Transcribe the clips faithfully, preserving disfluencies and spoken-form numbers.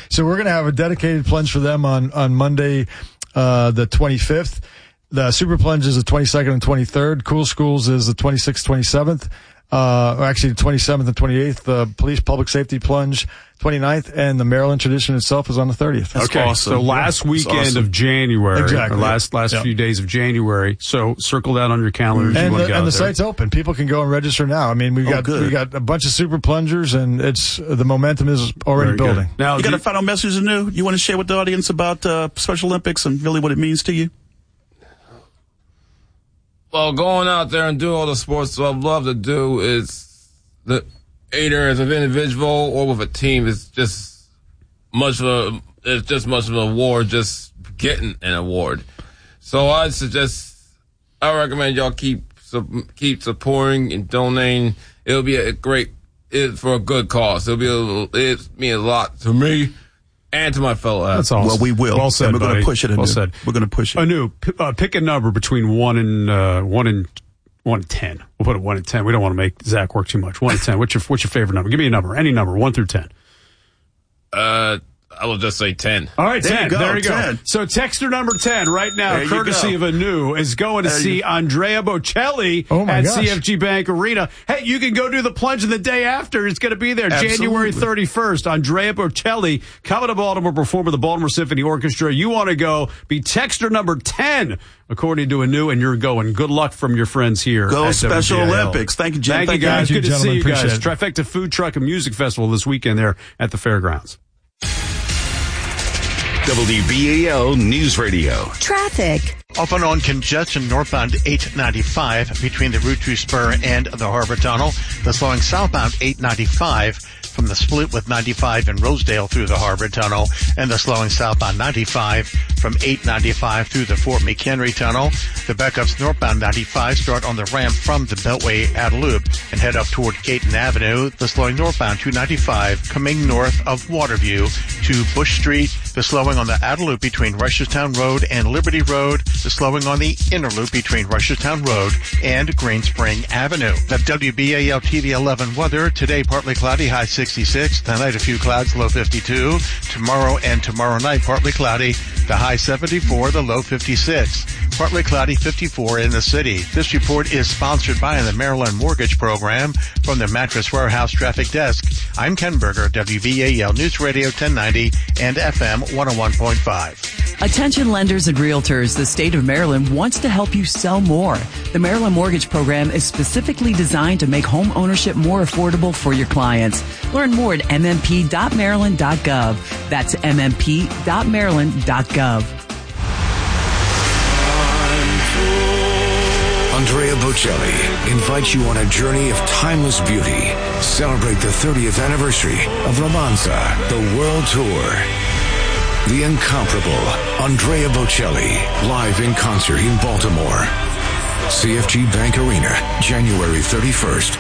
So we're going to have a dedicated plunge for them on, on Monday, uh, the twenty-fifth. The Super Plunge is the twenty-second and twenty-third. Cool Schools is the twenty-sixth, twenty-seventh. Uh, or actually the twenty-seventh and twenty-eighth. The Police Public Safety Plunge, twenty-ninth. And the Maryland Tradition itself is on the thirtieth. That's okay, awesome. So last yeah, weekend awesome. of January, exactly. or last last yep. few days of January. So circle that on your calendars. And you the, go and the there. site's open. People can go and register now. I mean, we Oh, got good. we got a bunch of super plungers, and it's the momentum is already Very good. building. Now, You got do- a final message new you want to share with the audience about uh, Special Olympics and really what it means to you? Well, going out there and doing all the sports that I love to do is the either as an individual or with a team is just much of a it's just much of an award just getting an award. So I suggest I recommend y'all keep keep supporting and donating. It'll be a great it for a good cause. It'll be a it mean a lot to me and to my fellow athletes. That's awesome. Well, we will. Well said, and we're going buddy. to push it. Well Anu. said. We're going to push it. Anu, p- uh, pick a number between one and uh, one and one and ten. We'll put it one and ten. We don't want to make Zach work too much. One and ten. What's your What's your favorite number? Give me a number. Any number. One through ten. Uh, I will just say ten. All right, There ten. you go, There you go. ten. So texter number ten right now, There you courtesy go. of Anu, is going to There see you- Andrea Bocelli Oh, my at gosh. C F G Bank Arena. Hey, you can go do the plunge the day after. It's going to be there, Absolutely. January thirty-first. Andrea Bocelli coming to Baltimore, perform with the Baltimore Symphony Orchestra. You want to go, be texter number ten, according to Anu, and you're going. Good luck from your friends here. Go at Special W B A L. Olympics. Thank you, Jim. Thank, Thank you, you. guys. Thank you, Good to see you gentlemen. guys. Appreciate it. Trifecta Food Truck and Music Festival this weekend there at the fairgrounds. W B A L News Radio. Traffic. Off and on congestion northbound eight ninety-five between the Route two spur and the Harbor Tunnel. The slowing southbound eight ninety-five from the split with ninety-five in Rosedale through the Harbor Tunnel, and the slowing southbound ninety-five from eight ninety-five through the Fort McHenry Tunnel. The backups northbound ninety-five start on the ramp from the Beltway Outer Loop and head up toward Caton Avenue. The slowing northbound two ninety-five coming north of Waterview to Bush Street. The slowing on the outer loop between Reisterstown Road and Liberty Road. The slowing on the inner loop between Reisterstown Road and Green Spring Avenue. The W B A L T V eleven weather. Today partly cloudy, high sixty-six. Tonight a few clouds, low fifty-two. Tomorrow and tomorrow night partly cloudy, the high seventy-four, the low fifty-six. Partly cloudy, fifty-four in the city. This report is sponsored by the Maryland Mortgage Program. From the Mattress Warehouse Traffic Desk, I'm Ken Berger, W B A L News Radio ten ninety and F M one oh one point five. Attention lenders and realtors, the state of Maryland wants to help you sell more. The Maryland Mortgage Program is specifically designed to make home ownership more affordable for your clients. Learn more at m m p dot maryland dot gov. That's m m p dot maryland dot gov. Andrea Bocelli invites you on a journey of timeless beauty. Celebrate the thirtieth anniversary of Romanza, the World Tour. The incomparable Andrea Bocelli, live in concert in Baltimore. C F G Bank Arena, January thirty-first.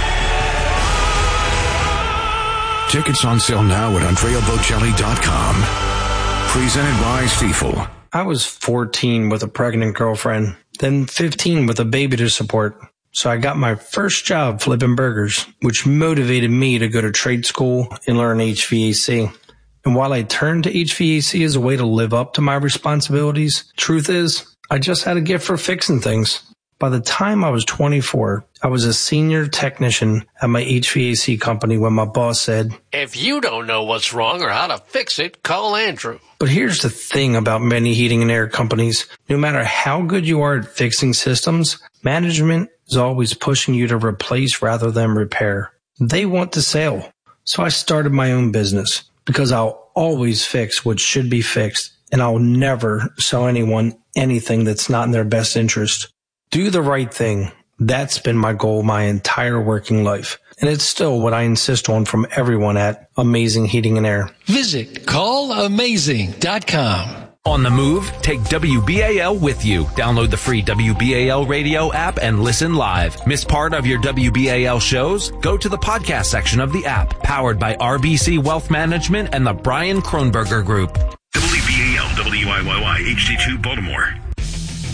Tickets on sale now at andrea bocelli dot com. Presented by Stiefel. I was fourteen with a pregnant girlfriend, then fifteen with a baby to support. So I got my first job flipping burgers, which motivated me to go to trade school and learn H V A C. And while I turned to H V A C as a way to live up to my responsibilities, truth is, I just had a gift for fixing things. By the time I was twenty-four, I was a senior technician at my H V A C company when my boss said, "If you don't know what's wrong or how to fix it, call Andrew." But here's the thing about many heating and air companies. No matter how good you are at fixing systems, management is always pushing you to replace rather than repair. They want to sell. So I started my own business because I'll always fix what should be fixed, and I'll never sell anyone anything that's not in their best interest. Do the right thing. That's been my goal my entire working life. And it's still what I insist on from everyone at Amazing Heating and Air. Visit call amazing dot com. On the move, take W B A L with you. Download the free W B A L radio app and listen live. Miss part of your W B A L shows? Go to the podcast section of the app. Powered by R B C Wealth Management and the Brian Kronberger Group. W B A L W I Y Y H D two Baltimore.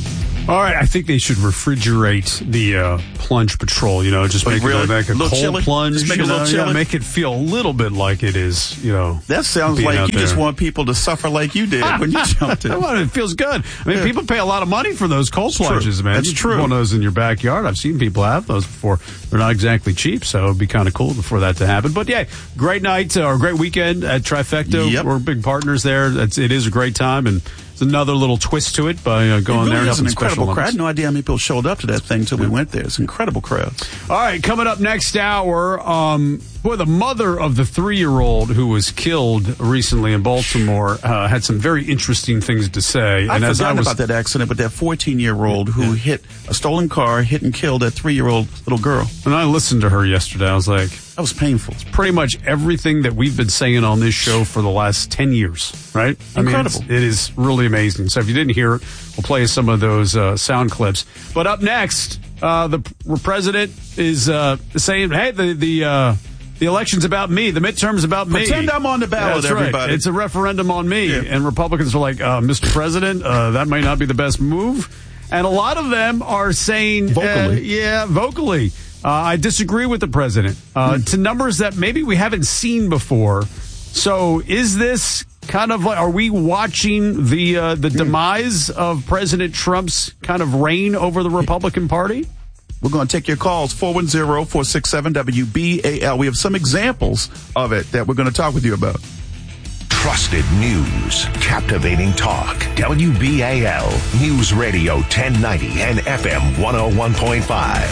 All right, I think they should refrigerate the uh, plunge patrol. You know, just Like make really? it like a Little cold chilly? plunge. Just make you it a little know, yeah, chilly? make it feel a little bit like it is. You know, That sounds being like out you just there. want people to suffer like you did when you jumped in. Well, it feels good. I mean, Yeah. people pay a lot of money for those cold True. plunges, man. That's You true. put one of those in your backyard. I've seen people have those before. They're not exactly cheap, so it'd be kind of cool for that to happen. But yeah, great night uh, or great weekend at Trifecta. Yep. We're big partners there. It's, it is a great time, and it's another little twist to it by uh, going It really there and is an helping Special incredible crowd. I Olympics. had no idea how many people showed up to that thing until we went there. It's an incredible crowd. All right, coming up next hour, um, boy, the mother of the three-year-old who was killed recently in Baltimore uh, had some very interesting things to say. I and as I forgot was, about that accident, but that fourteen-year-old who hit a stolen car, hit and killed that three-year-old little girl. when I listened to her yesterday, I was like, That was painful. pretty much everything that we've been saying on this show for the last ten years, right? Incredible. I mean, it's, it is really amazing. So if you didn't hear it, we'll play some of those uh, sound clips. But up next, uh, the p- president is uh, saying, hey, the, the, uh, the election's about me. The midterm's about me. Pretend I'm on the ballot, That's right. everybody. It's a referendum on me. Yeah. And Republicans are like, uh, Mister President, uh, that might not be the best move. And a lot of them are saying, Vocally. uh, yeah, vocally. Uh, I disagree with the president uh, Hmm. to numbers that maybe we haven't seen before. So is this kind of like, are we watching the uh, the demise of President Trump's kind of reign over the Republican Party? We're going to take your calls, four one zero, four six seven, W B A L. We have some examples of it that we're going to talk with you about. Trusted news, captivating talk. W B A L News Radio ten ninety and F M one oh one point five.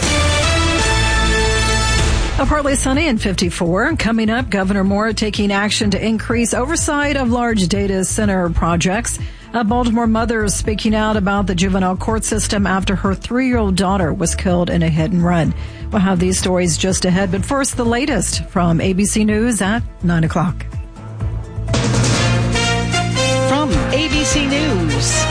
A partly sunny and fifty-four. Coming up, Governor Moore taking action to increase oversight of large data center projects. A Baltimore mother is speaking out about the juvenile court system after her three-year-old daughter was killed in a hit and run. We'll have these stories just ahead, but first, the latest from A B C News at nine o'clock. From A B C News,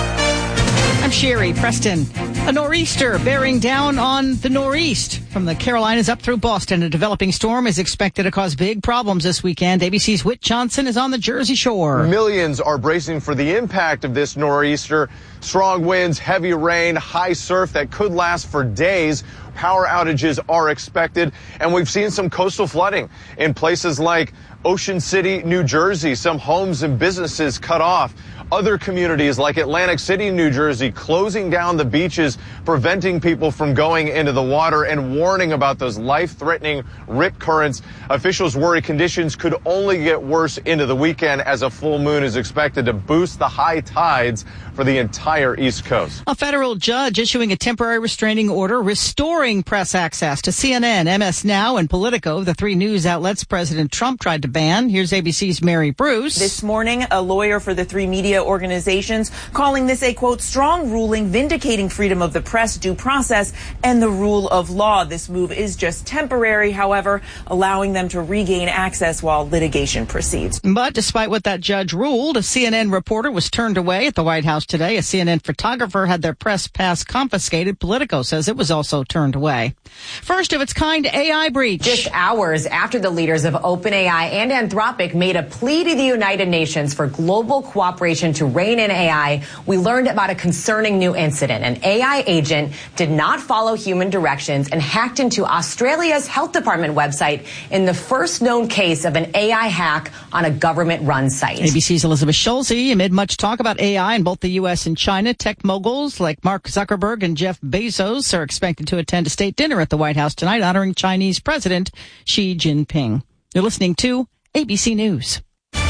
I'm Sherry Preston. A nor'easter bearing down on the northeast from the Carolinas up through Boston. A developing storm is expected to cause big problems this weekend. A B C's Whit Johnson is on the Jersey Shore. Millions are bracing for the impact of this nor'easter. Strong winds, heavy rain, high surf that could last for days. Power outages are expected, and we've seen some coastal flooding in places like Ocean City, New Jersey. Some homes and businesses cut off. Other communities like Atlantic City, New Jersey, closing down the beaches, preventing people from going into the water and warning about those life-threatening rip currents. Officials worry conditions could only get worse into the weekend as a full moon is expected to boost the high tides for the entire East Coast. A federal judge issuing a temporary restraining order restoring press access to C N N, M S Now, and Politico, the three news outlets President Trump tried to ban. Here's A B C's Mary Bruce. This morning, a lawyer for the three media organizations calling this a, quote, strong ruling vindicating freedom of the press, due process, and the rule of law. This move is just temporary, however, allowing them to regain access while litigation proceeds. But despite what that judge ruled, a C N N reporter was turned away at the White House today. A C N N photographer had their press pass confiscated. Politico says it was also turned away. First of its kind A I breach. Just hours after the leaders of OpenAI and Anthropic made a plea to the United Nations for global cooperation to rein in A I, we learned about a concerning new incident. An A I agent did not follow human directions and hacked into Australia's health department website in the first known case of an A I hack on a government-run site. A B C's Elizabeth Schulze. Amid much talk about A I in both the U S and China, tech moguls like Mark Zuckerberg and Jeff Bezos are expected to attend a state dinner at the White House tonight honoring Chinese President Xi Jinping. You're listening to A B C News.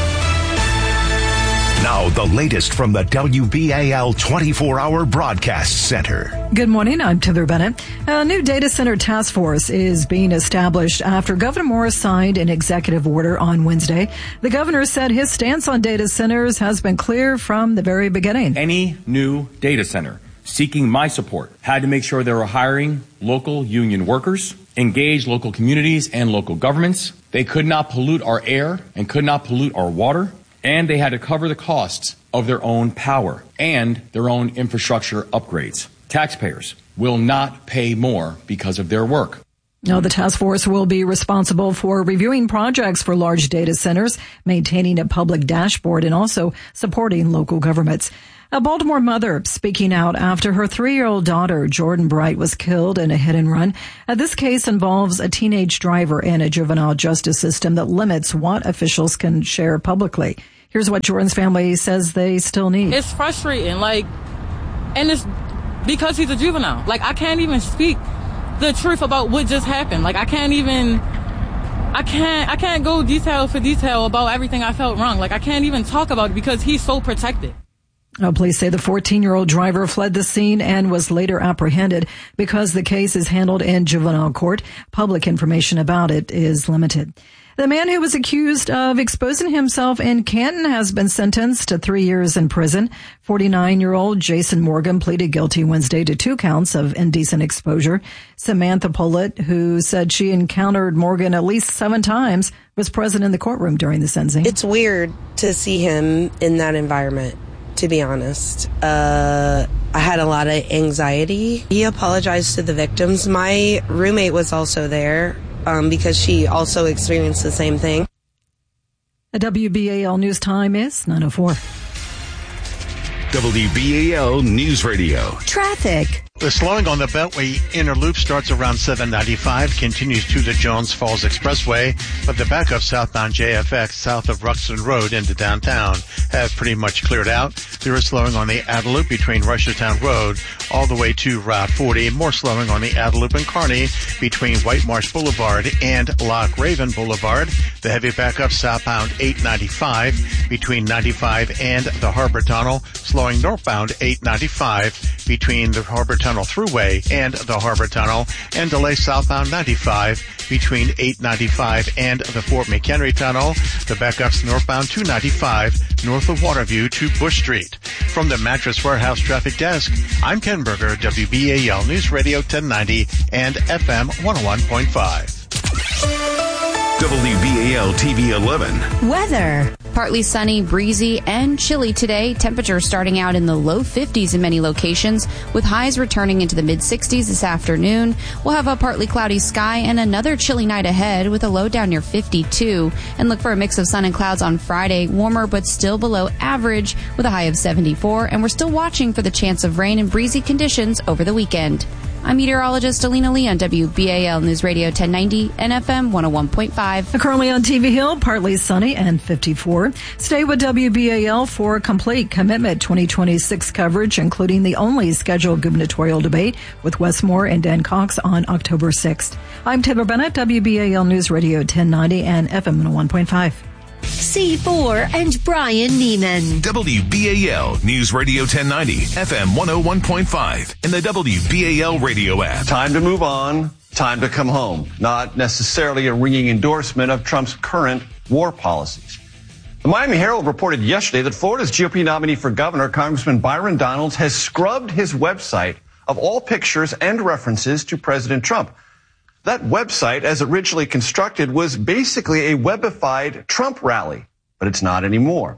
Now, the latest from the W B A L twenty-four hour Broadcast Center. Good morning. I'm Heather Bennett. A new data center task force is being established after Governor Moore signed an executive order on Wednesday. The governor said his stance on data centers has been clear from the very beginning. Any new data center seeking my support had to make sure they were hiring local union workers, engage local communities and local governments. They could not pollute our air and could not pollute our water. And they had to cover the costs of their own power and their own infrastructure upgrades. Taxpayers will not pay more because of their work. Now, the task force will be responsible for reviewing projects for large data centers, maintaining a public dashboard, and also supporting local governments. A Baltimore mother speaking out after her three-year-old daughter, Jordan Bright, was killed in a hit-and-run. Uh, this case involves a teenage driver and a juvenile justice system that limits what officials can share publicly. Here's what Jordan's family says they still need. It's frustrating, like, and it's because he's a juvenile. Like, I can't even speak the truth about what just happened. Like, I can't even, I can't, I can't go detail for detail about everything I felt wrong. Like, I can't even talk about it because he's so protected. Oh, police say the fourteen-year-old driver fled the scene and was later apprehended. Because the case is handled in juvenile court, public information about it is limited. The man who was accused of exposing himself in Canton has been sentenced to three years in prison. forty-nine-year-old Jason Morgan pleaded guilty Wednesday to two counts of indecent exposure. Samantha Pollitt, who said she encountered Morgan at least seven times, was present in the courtroom during the sentencing. It's weird to see him in that environment, to be honest. Uh, I had a lot of anxiety. He apologized to the victims. My roommate was also there um, because she also experienced the same thing. The W B A L news time is nine oh four. W B A L News Radio. Traffic. The slowing on the Beltway inner loop starts around seven ninety-five, continues to the Jones Falls Expressway, but the backup southbound J F X south of Ruxton Road into downtown have pretty much cleared out. There is slowing on the outer loop between Rushertown Road all the way to Route forty. More slowing on the outer loop in Kearney between White Marsh Boulevard and Loch Raven Boulevard. The heavy backup southbound eight ninety-five between ninety-five and the Harbor Tunnel, slowing northbound eight ninety-five between the Harbor Tunnel Thruway and the Harbor Tunnel, and delay southbound ninety-five between eight ninety-five and the Fort McHenry Tunnel. The backups northbound two ninety-five north of Waterview to Bush Street. From the Mattress Warehouse Traffic Desk, I'm Ken Berger, W B A L News Radio ten ninety and F M one oh one point five. W B A L T V eleven. Weather. Partly sunny, breezy, and chilly today. Temperatures starting out in the low fifties in many locations, with highs returning into the mid sixties this afternoon. We'll have a partly cloudy sky and another chilly night ahead with a low down near fifty-two. And look for a mix of sun and clouds on Friday, warmer but still below average with a high of seventy-four. And we're still watching for the chance of rain and breezy conditions over the weekend. I'm meteorologist Alina Lee on W B A L News Radio ten ninety and F M one oh one point five. Currently on T V Hill, partly sunny and fifty-four. Stay with W B A L for complete Commitment twenty twenty-six coverage, including the only scheduled gubernatorial debate with Wes Moore and Dan Cox on October sixth. I'm Taylor Bennett, W B A L News Radio ten ninety and F M one oh one point five. C four and Brian Neiman. W B A L News Radio ten ninety, F M one oh one point five, and the W B A L radio app. Time to move on. Time to come home. Not necessarily a ringing endorsement of Trump's current war policies. The Miami Herald reported yesterday that Florida's G O P nominee for governor, Congressman Byron Donalds, has scrubbed his website of all pictures and references to President Trump. That website, as originally constructed, was basically a webified Trump rally, but it's not anymore.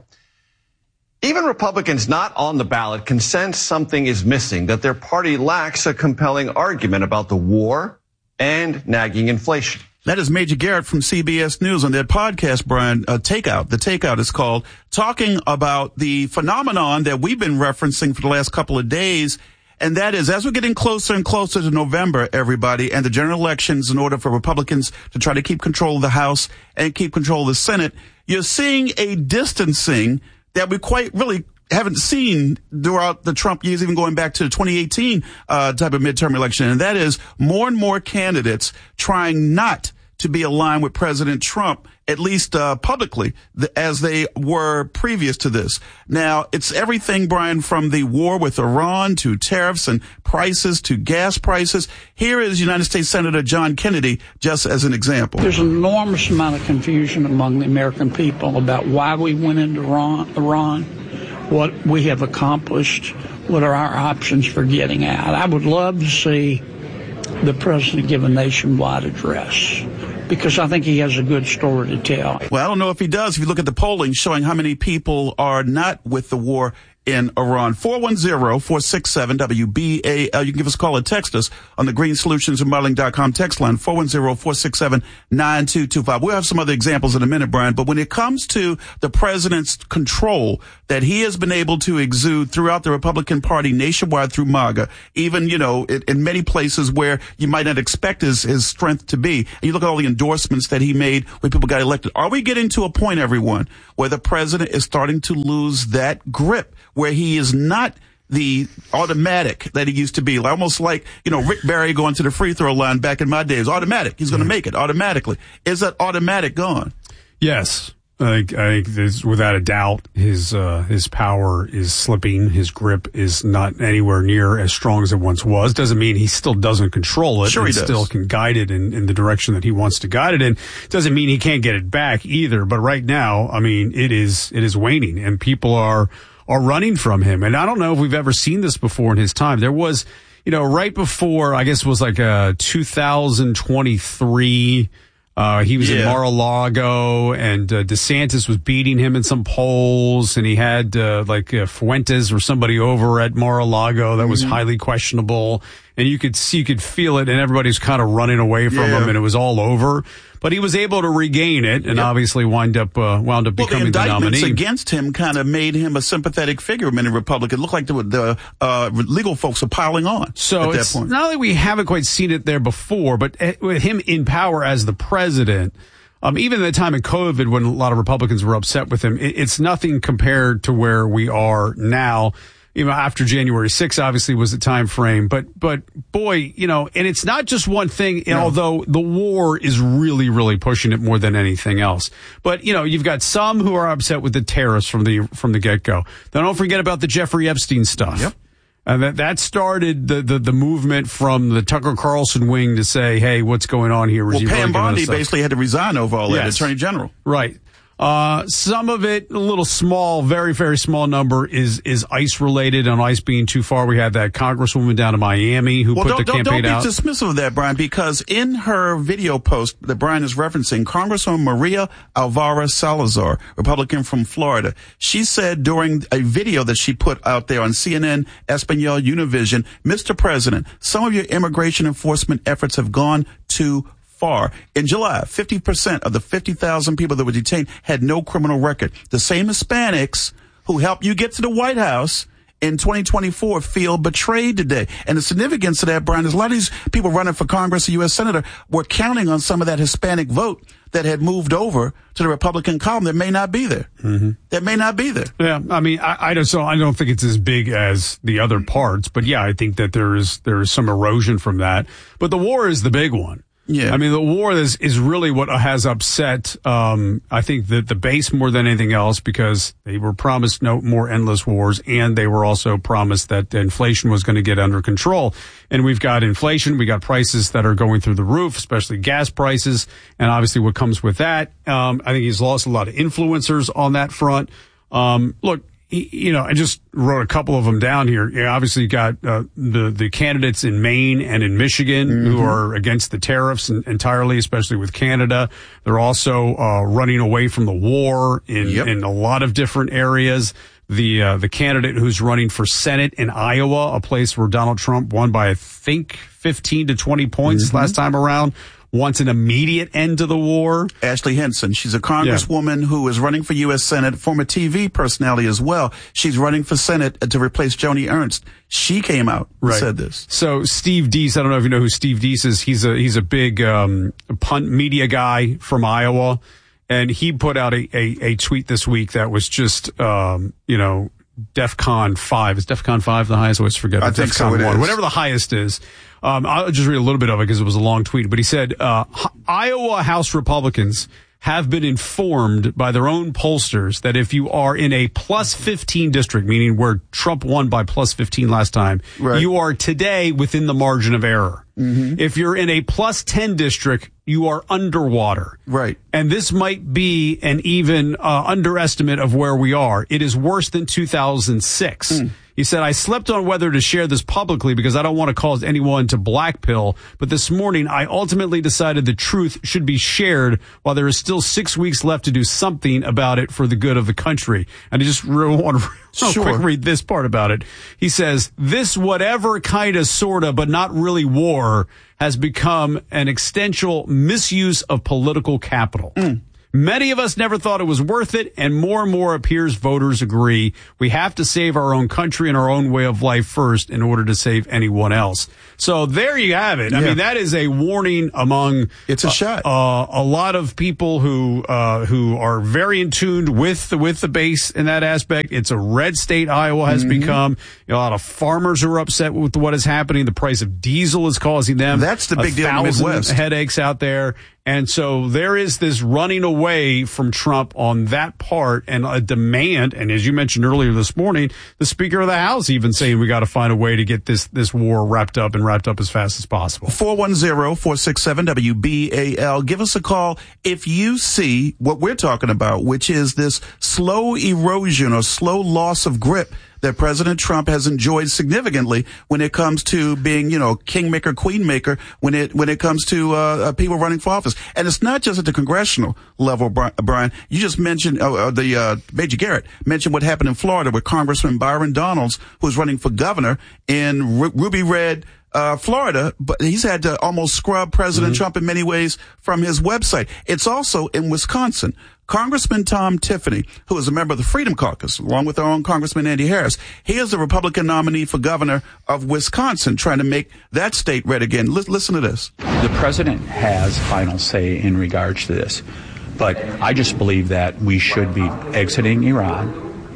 Even Republicans not on the ballot can sense something is missing, that their party lacks a compelling argument about the war and nagging inflation. That is Major Garrett from C B S News on their podcast, Brian, uh, Takeout. The Takeout is called, talking about the phenomenon that we've been referencing for the last couple of days. And that is, as we're getting closer and closer to November, everybody, and the general elections, in order for Republicans to try to keep control of the House and keep control of the Senate, you're seeing a distancing that we quite really haven't seen throughout the Trump years, even going back to the twenty eighteen uh, type of midterm election. And that is more and more candidates trying not to be aligned with President Trump, at least uh, publicly, the, as they were previous to this. Now, it's everything, Brian, from the war with Iran to tariffs and prices to gas prices. Here is United States Senator John Kennedy, just as an example. There's an enormous amount of confusion among the American people about why we went into Iran, Iran, what we have accomplished, what are our options for getting out. I would love to see the president give a nationwide address, because I think he has a good story to tell. Well, I don't know if he does. If you look at the polling showing how many people are not with the war in Iran. four one zero, four six seven, W B A L. You can give us a call or text us on the green solutions remodeling dot com text line, four one zero, four six seven, nine two two five. We'll have some other examples in a minute, Brian, but when it comes to the president's control that he has been able to exude throughout the Republican Party nationwide through MAGA, even, you know, in, in many places where you might not expect his, his strength to be. And you look at all the endorsements that he made when people got elected. Are we getting to a point, everyone, where the president is starting to lose that grip, where he is not the automatic that he used to be, almost like, you know, Rick Barry going to the free throw line back in my days? Automatic. He's going to make it automatically. Is that automatic gone? Yes. I think, I think there's, without a doubt, his uh, his power is slipping. His grip is not anywhere near as strong as it once was. Doesn't mean he still doesn't control it. Sure, he and does. Still can guide it in, in the direction that he wants to guide it in. Doesn't mean he can't get it back either. But right now, I mean, it is it is waning, and people are are running from him. And I don't know if we've ever seen this before in his time. There was, you know, right before, I guess it was like uh, two thousand twenty-three. Uh, he was yeah. in Mar-a-Lago, and uh, DeSantis was beating him in some polls, and he had uh, like uh, Fuentes or somebody over at Mar-a-Lago that was Mm-hmm. highly questionable, and you could see, you could feel it, and everybody's kind of running away from Yeah. him, and it was all over. But he was able to regain it, and Yep. obviously wind up uh, wound up Well, becoming the the, indictments nominee. against him kind of made him a sympathetic figure of many Republicans. It looked like the, the uh, legal folks are piling on So at it's that point. not that we haven't quite seen it there before, but uh, with him in power as the president, um, even at the time of COVID when a lot of Republicans were upset with him, it, it's nothing compared to where we are now. You know, after January sixth, obviously, was the time frame. But, but boy, you know, and it's not just one thing, No. although the war is really, really pushing it more than anything else. But, you know, you've got some who are upset with the tariffs from the, from the get-go. Then don't forget about the Jeffrey Epstein stuff. Yep. And that, that started the, the, the movement from the Tucker Carlson wing to say, hey, what's going on here? Well, Is he Pam really giving Bondi us stuff? basically had to resign over all that, Yes. Attorney General. Right. Uh, some of it, a little small, very, very small number is, is ICE related. On ICE being too far, we had that congresswoman down in Miami who Well, put don't, the don't, campaign don't out. be dismissive of that, Brian, because in her video post that Brian is referencing, Congresswoman Maria Alvarez Salazar, Republican from Florida, she said during a video that she put out there on C N N, Espanol, Univision, Mister President, some of your immigration enforcement efforts have gone too far. In July, fifty percent of the fifty thousand people that were detained had no criminal record. The same Hispanics who helped you get to the White House in twenty twenty-four feel betrayed today. And the significance of that, Brian, is a lot of these people running for Congress or U S Senator were counting on some of that Hispanic vote that had moved over to the Republican column that may not be there. Mm-hmm. That may not be there. Yeah, I mean, I, I don't. So I don't think it's as big as the other parts, but yeah, I think that there is there is some erosion from that. But the war is the big one. Yeah. I mean, the war is, is really what has upset, um, I think the, the base more than anything else, because they were promised no more endless wars, and they were also promised that inflation was going to get under control. And we've got inflation, we got prices that are going through the roof, especially gas prices, and obviously what comes with that. Um, I think he's lost a lot of influencers on that front. Um, look, you know, I just wrote a couple of them down here. You obviously you got uh, the the candidates in Maine and in Michigan mm-hmm. who are against the tariffs entirely, especially with Canada. They're also uh, running away from the war in yep. in a lot of different areas. The uh, the candidate who's running for Senate in Iowa, a place where Donald Trump won by I think fifteen to twenty points mm-hmm. last time around, wants an immediate end to the war. Ashley Henson, she's a congresswoman yeah. who is running for U S Senate, former T V personality as well. She's running for Senate to replace Joni Ernst. She came out and right. said this. So Steve Deese, I don't know if you know who Steve Deese is. He's a he's a big um, punt media guy from Iowa, and he put out a, a, a tweet this week that was just um, you know DEFCON five. Is DEFCON five the highest? I always forget. I think DEFCON so. It one, is. whatever the highest is. Um, I'll just read a little bit of it because it was a long tweet. But he said, uh, Iowa House Republicans have been informed by their own pollsters that if you are in a plus fifteen district, meaning where Trump won by plus fifteen last time, right. you are today within the margin of error. Mm-hmm. If you're in a plus ten district, you are underwater. Right. And this might be an even uh, underestimate of where we are. It is worse than two thousand six. Mm. He said, I slept on whether to share this publicly because I don't want to cause anyone to blackpill. But this morning, I ultimately decided the truth should be shared while there is still six weeks left to do something about it for the good of the country. And I just really want to real Sure. quick read this part about it. He says, this whatever kind of sorta, but not really war has become an extensional misuse of political capital. Mm. Many of us never thought it was worth it, and more and more appears voters agree. We have to save our own country and our own way of life first in order to save anyone else. So there you have it. I Yeah. mean, that is a warning among It's a uh, shot. Uh, a lot of people who uh, who are very in tune with the, with the base in that aspect. It's a red state Iowa has Mm-hmm. become. You know, a lot of farmers are upset with what is happening. The price of diesel is causing them. That's the big a deal in the thousand Midwest. Headaches out there. And so there is this running away from Trump on that part and a demand. And as you mentioned earlier this morning, the Speaker of the House even saying we got to find a way to get this, this war wrapped up and wrapped up as fast as possible. four one zero, four six seven, W B A L. Give us a call if you see what we're talking about, which is this slow erosion or slow loss of grip that President Trump has enjoyed significantly when it comes to being, you know, kingmaker, queenmaker, when it when it comes to uh, people running for office. And it's not just at the congressional level, Brian. You just mentioned uh, the uh, Major Garrett mentioned what happened in Florida with Congressman Byron Donalds, who's running for governor in Ru- Ruby Red, Uh, Florida, but he's had to almost scrub President Mm-hmm. Trump in many ways from his website. It's also in Wisconsin. Congressman Tom Tiffany, who is a member of the Freedom Caucus, along with our own Congressman Andy Harris, he is the Republican nominee for governor of Wisconsin, trying to make that state red again. L- listen to this. The president has final say in regards to this, but I just believe that we should be exiting Iran,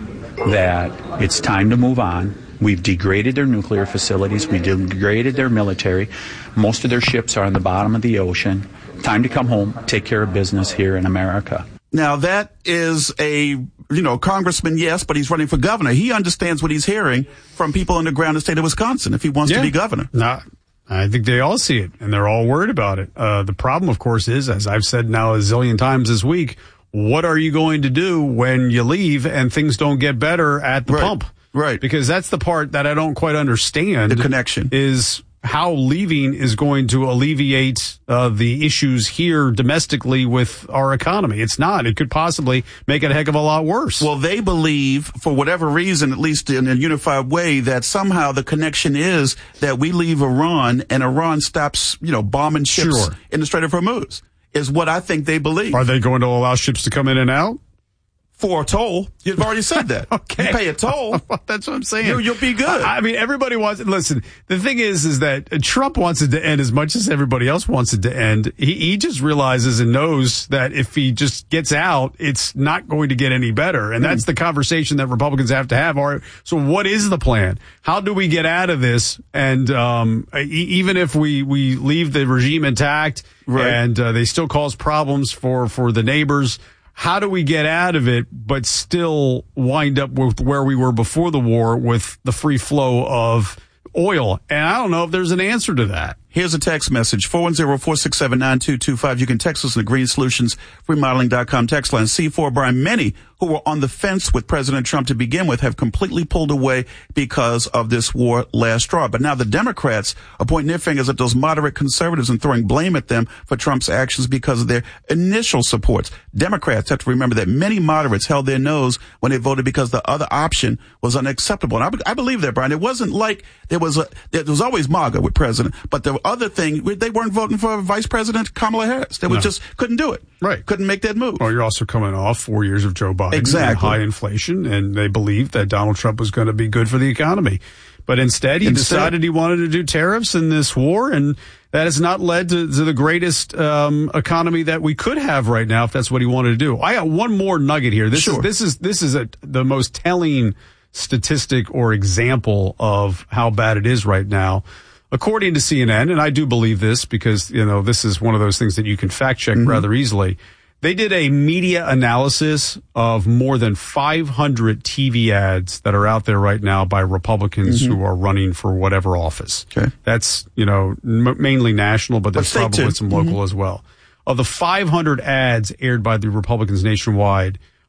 that it's time to move on. We've degraded their nuclear facilities. We degraded their military. Most of their ships are on the bottom of the ocean. Time to come home, take care of business here in America. Now, that is a, you know, congressman, yes, but he's running for governor. He understands what he's hearing from people on the ground in the state of Wisconsin if he wants Yeah. to be governor. No, I think they all see it, and they're all worried about it. Uh, the problem, of course, is, as I've said now a zillion times this week, what are you going to do when you leave and things don't get better at the Right. pump? Right. Because that's the part that I don't quite understand. The connection. Is how leaving is going to alleviate uh, the issues here domestically with our economy. It's not. It could possibly make it a heck of a lot worse. Well, they believe, for whatever reason, at least in a unified way, that somehow the connection is that we leave Iran and Iran stops, you know, bombing ships Sure. in the Strait of Hormuz, is what I think they believe. Are they going to allow ships to come in and out? For a toll. You've already said that. Okay. You pay a toll. That's what I'm saying. You, you'll be good. I, I mean, everybody wants it. Listen, the thing is, is that Trump wants it to end as much as everybody else wants it to end. He, he just realizes and knows that if he just gets out, it's not going to get any better. And that's the conversation that Republicans have to have. All right. So what is the plan? How do we get out of this? And, um, e- even if we, we leave the regime intact Right. and uh, they still cause problems for, for the neighbors, how do we get out of it, but still wind up with where we were before the war with the free flow of oil? And I don't know if there's an answer to that. Here's a text message, four one zero, four six seven, nine two two five. You can text us in the Green Solutions Remodeling dot com text line. C four, Brian, many who were on the fence with President Trump to begin with have completely pulled away because of this war last straw. But now the Democrats are pointing their fingers at those moderate conservatives and throwing blame at them for Trump's actions because of their initial supports. Democrats have to remember that many moderates held their nose when they voted because the other option was unacceptable. And I, be- I believe that, Brian. It wasn't like there was a, there was always MAGA with President, but the other thing, they weren't voting for Vice President Kamala Harris. They No. was just couldn't do it. Right. Couldn't make that move. Well, you're also coming off four years of Joe Biden Exactly. and high inflation, and they believed that Donald Trump was going to be good for the economy. But instead, he Instead- decided he wanted to do tariffs in this war, and that has not led to, to the greatest um, economy that we could have right now, if that's what he wanted to do. I got one more nugget here. This Sure. is this is this is a, the most telling statistic or example of how bad it is right now. According to C N N, and I do believe this because, you know, this is one of those things that you can fact check Mm-hmm. rather easily. They did a media analysis of more than five hundred T V ads that are out there right now by Republicans Mm-hmm. who are running for whatever office. Okay. That's, you know, m- mainly national, but there's state probably too. some local Mm-hmm. as well. Of the five hundred ads aired by the Republicans nationwide,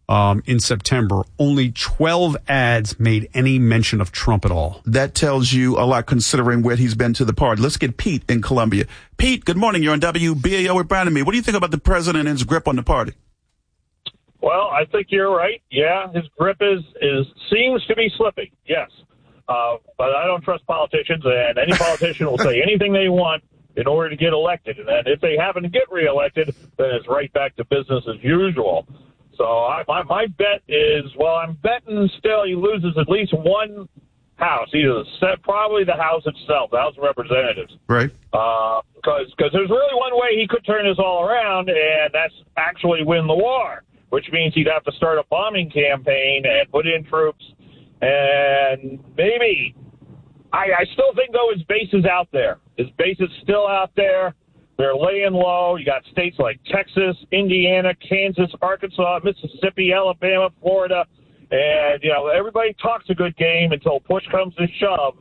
um, in September, only twelve ads made any mention of Trump at all. That tells you a lot considering where he's been to the party. Let's get Pete in Columbia. Pete, good morning. You're on W B A L with Brian and me. What do you think about the president and his grip on the party? Well, I think you're right. Yeah, his grip is, is seems to be slipping, yes. Uh, but I don't trust politicians, and any politician will say anything they want in order to get elected. And then if they happen to get reelected, then it's right back to business as usual. So I, my, my bet is, well, I'm betting still he loses at least one house, either the set, probably the House itself, the House of Representatives. Right. Because uh, because there's really one way he could turn this all around, and that's actually win the war, which means he'd have to start a bombing campaign and put in troops. And maybe, I, I still think, though, his base is out there. His base is still out there. They're laying low. You got states like Texas, Indiana, Kansas, Arkansas, Mississippi, Alabama, Florida. And, you know, everybody talks a good game until push comes to shove.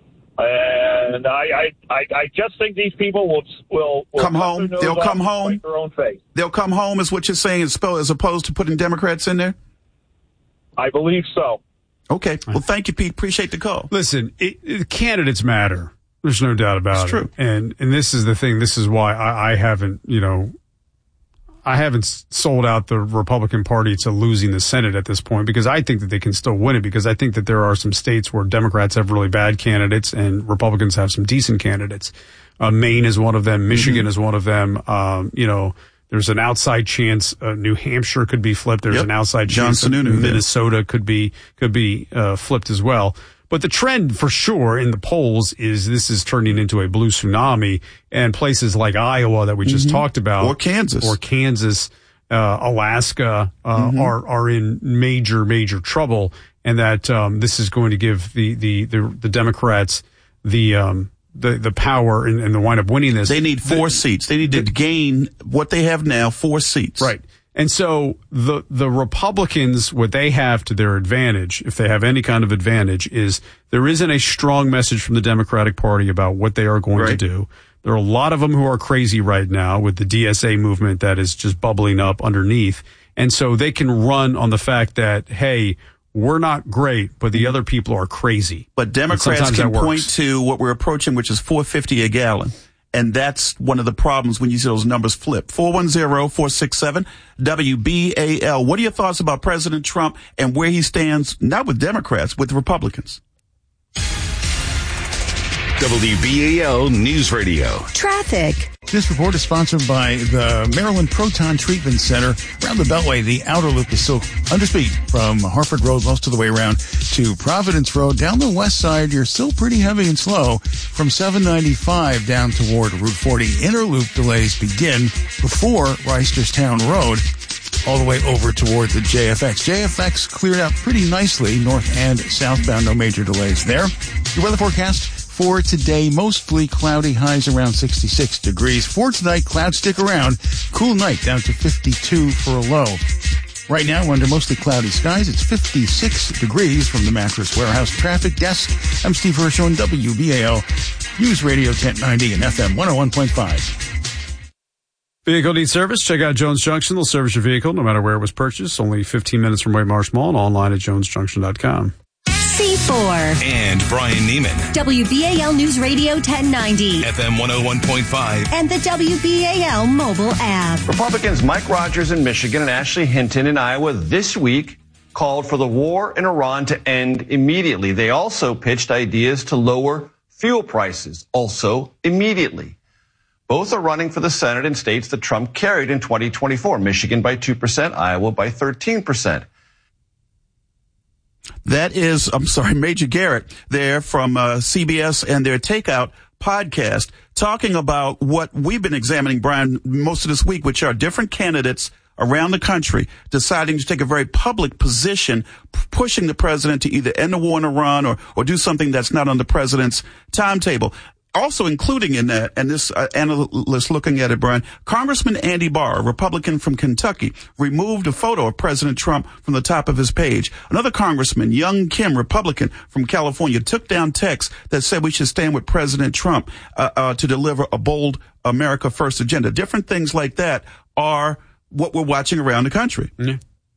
And I, I, I, I just think these people will will, will come home. They'll come home. Their own face. They'll come home, is what you're saying, as opposed to putting Democrats in there? I believe so. Okay. Well, thank you, Pete. Appreciate the call. Listen, it, it, candidates matter. There's no doubt about it's it. True. And and this is the thing. This is why I, I haven't, you know, I haven't sold out the Republican Party to losing the Senate at this point, because I think that they can still win it, because I think that there are some states where Democrats have really bad candidates and Republicans have some decent candidates. Uh, Maine is one of them. Michigan mm-hmm. is one of them. Um, you know, there's an outside chance uh, New Hampshire could be flipped. There's yep. an outside John chance that Sununu, Minnesota yeah. could be could be uh, flipped as well. But the trend for sure in the polls is this is turning into a blue tsunami, and places like Iowa that we just mm-hmm. talked about, or Kansas, or Kansas, uh, Alaska, uh, mm-hmm. are are in major major trouble, and that um, this is going to give the the the, the Democrats the um, the the power and, and the wind up winning this. They need four the, seats. They need to the, gain what they have now, four seats. Right. And so the the Republicans, what they have to their advantage, if they have any kind of advantage, is there isn't a strong message from the Democratic Party about what they are going right. to do. There are a lot of them who are crazy right now with the D S A movement that is just bubbling up underneath. And so they can run on the fact that, hey, we're not great, but the other people are crazy. But Democrats can point to what we're approaching, which is four fifty a gallon. And that's one of the problems when you see those numbers flip. four one zero, four six seven, W B A L. What are your thoughts about President Trump and where he stands, not with Democrats, with Republicans? W B A L News Radio. Traffic. This report is sponsored by the Maryland Proton Treatment Center. Around the Beltway, the outer loop is still under speed from Harford Road most of the way around to Providence Road. Down the west side, you're still pretty heavy and slow from seven ninety-five down toward Route forty. Inner loop delays begin before Reisterstown Road, all the way over toward the J F X. J F X cleared out pretty nicely, north and southbound, no major delays there. Your weather forecast for today, mostly cloudy, highs around sixty-six degrees. For tonight, clouds stick around. Cool night down to fifty-two for a low. Right now, under mostly cloudy skies, it's fifty-six degrees. From the Mattress Warehouse Traffic Desk, I'm Steve Hirsch on W B A L News Radio ten ninety and F M one oh one point five. Vehicle needs service? Check out Jones Junction. They'll service your vehicle no matter where it was purchased. Only fifteen minutes from White Marsh Mall and online at jones junction dot com. C four. And Brian Neiman. W B A L News Radio ten ninety. F M one oh one point five. And the W B A L mobile app. Republicans Mike Rogers in Michigan and Ashley Hinton in Iowa this week called for the war in Iran to end immediately. They also pitched ideas to lower fuel prices, also immediately. Both are running for the Senate in states that Trump carried in twenty twenty-four, Michigan by two percent, Iowa by thirteen percent. That is, I'm sorry, Major Garrett there from uh, C B S and their Takeout podcast, talking about what we've been examining, Brian, most of this week, which are different candidates around the country deciding to take a very public position, p- pushing the president to either end the war in Iran or, or do something that's not on the president's timetable. Also including in that, and this uh, analyst looking at it, Brian, Congressman Andy Barr, a Republican from Kentucky, removed a photo of President Trump from the top of his page. Another congressman, Young Kim, Republican from California, took down text that said we should stand with President Trump uh, uh, to deliver a bold America First agenda. Different things like that are what we're watching around the country. Yeah.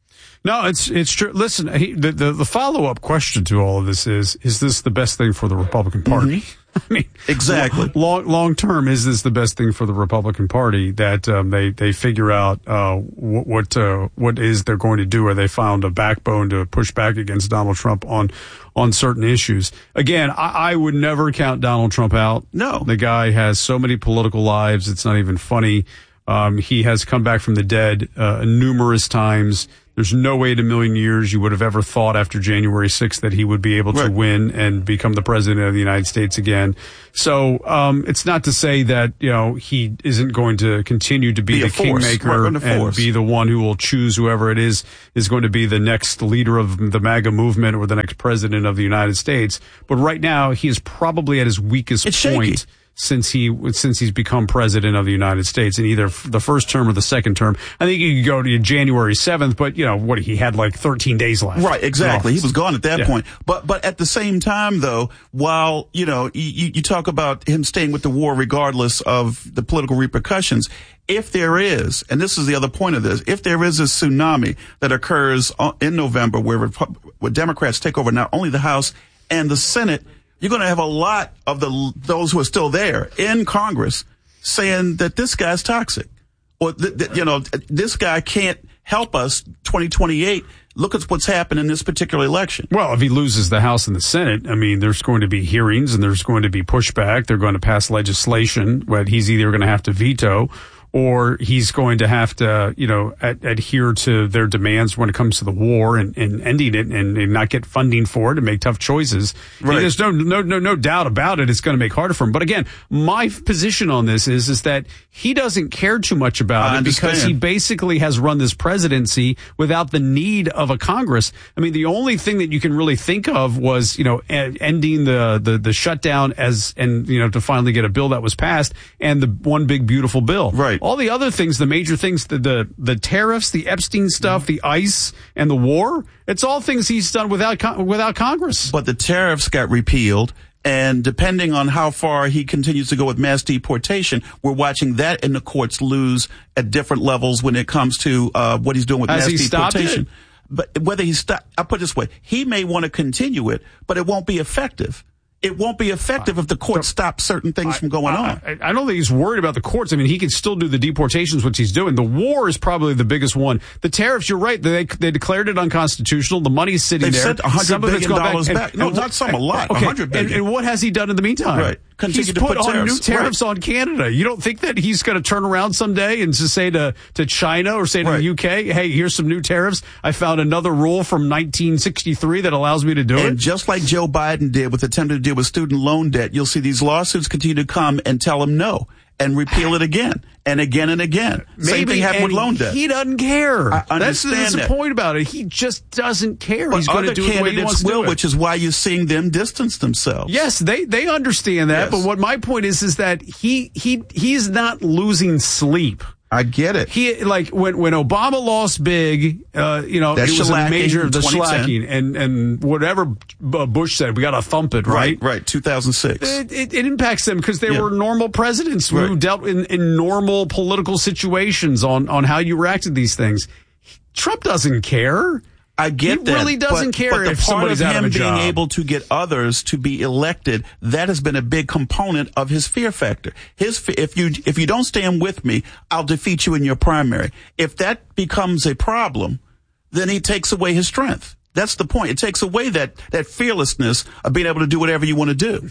No, it's it's true. Listen, he, the the, the follow up question to all of this is: is this the best thing for the Republican Party? Mm-hmm. I mean, exactly. Long long term, is this the best thing for the Republican Party that um, they they figure out uh, what what, uh, what is they're going to do? Or they found a backbone to push back against Donald Trump on on certain issues? Again, I, I would never count Donald Trump out. No, the guy has so many political lives; it's not even funny. Um, he has come back from the dead uh, numerous times. There's no way in a million years you would have ever thought after January sixth that he would be able to right. win and become the president of the United States again. So, um, it's not to say that, you know, he isn't going to continue to be, be the kingmaker right, and be the one who will choose whoever it is, is going to be the next leader of the MAGA movement or the next president of the United States. But right now, he is probably at his weakest it's point. Shaky. Since he since he's become president of the United States in either the first term or the second term. I think you could go to January seventh, but you know what, he had like thirteen days left. Right, exactly. He was gone at that yeah. point. But but at the same time, though, while you know you, you talk about him staying with the war regardless of the political repercussions, if there is, and this is the other point of this, if there is a tsunami that occurs in November where, Repu- where Democrats take over not only the House and the Senate, you're going to have a lot of the those who are still there in Congress saying that this guy's toxic, or th- th- you know, this guy can't help us. twenty twenty-eight. Look at what's happened in this particular election. Well, if he loses the House and the Senate, I mean, there's going to be hearings and there's going to be pushback. They're going to pass legislation that he's either going to have to veto, or he's going to have to, you know, ad- adhere to their demands when it comes to the war and, and ending it and, and not get funding for it and make tough choices. Right. There's no, no, no, no doubt about it. It's going to make harder for him. But again, my position on this is, is that he doesn't care too much about I it understand. because he basically has run this presidency without the need of a Congress. I mean, the only thing that you can really think of was, you know, e- ending the, the, the shutdown as, and, you know, to finally get a bill that was passed and the one big beautiful bill. Right. All the other things, the major things, the the, the tariffs, the Epstein stuff, the ICE, and the war, it's all things he's done without con- without Congress. But the tariffs got repealed, and depending on how far he continues to go with mass deportation, we're watching that in the courts lose at different levels when it comes to uh, what he's doing with Has mass he stopped deportation. it? But whether he stop, I'll put it this way, he may want to continue it, but it won't be effective. It won't be effective if the court stops certain things I, from going I, on. I, I don't think he's worried about the courts. I mean, he can still do the deportations, which he's doing. The war is probably the biggest one. The tariffs, you're right. They they declared it unconstitutional. The money's sitting They've there. sent one hundred Some of it's billion gone dollars back. back. And, No, and, not some, a lot. Okay, one hundred billion and, and what has he done in the meantime? Right. Continue He's to put, put on tariffs. new tariffs Right. on Canada. You don't think that he's going to turn around someday and just say to, to China or say to Right. the U K, hey, here's some new tariffs. I found another rule from nineteen sixty-three that allows me to do And it. just like Joe Biden did with attempting to deal with student loan debt, you'll see these lawsuits continue to come and tell him no and repeal it again and again and again. Same thing happened with and loan debt. He doesn't care. I That's, understand that's the that. point about it. He just doesn't care. But He's going to other do it the way he wants candidates to do will, it. which is why you're seeing them distance themselves. Yes, they, they understand that. Yes. But what my point is, is that he, he, he's not losing sleep. I get it. He, like, when, when Obama lost big, uh, you know, That it was a shellacking major, in the twenty ten. shellacking, and, and whatever uh, Bush said, we got to thump it, right? Right, right, two thousand six. It, it, it impacts them because they Yeah. were normal presidents who Right. dealt in, in normal political situations on, on how you reacted to these things. Trump doesn't care. I get he that. really doesn't but, care but the if part somebody's of out him of a being job. able to get others to be elected, that has been a big component of his fear factor. His fe- if you if you don't stand with me, I'll defeat you in your primary. If that becomes a problem, then he takes away his strength. That's the point. It takes away that that fearlessness of being able to do whatever you want to do.